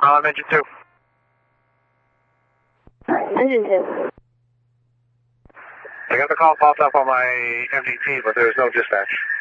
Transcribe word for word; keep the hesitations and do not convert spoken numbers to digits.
I'm engine two. Engine two. I got the call popped up on my M D T, but there's no dispatch.